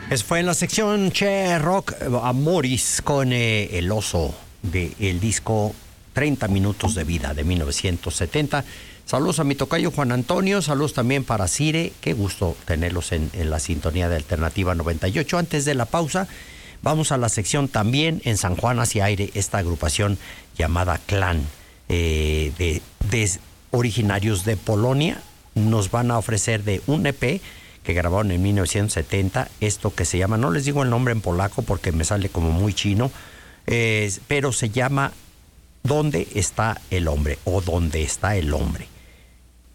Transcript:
Eso fue en la sección Che Rock a Morris con El Oso del disco 30 Minutos de Vida de 1970. Saludos a mi tocayo Juan Antonio, saludos también para Cire, qué gusto tenerlos en la sintonía de Alternativa 98. Antes de la pausa, vamos a la sección también en San Juan hacia aire, esta agrupación llamada Clan de originarios de Polonia. Nos van a ofrecer de un EP que grabaron en 1970, esto que se llama, no les digo el nombre en polaco porque me sale como muy chino, pero se llama ¿Dónde está el hombre? O ¿Dónde está el hombre?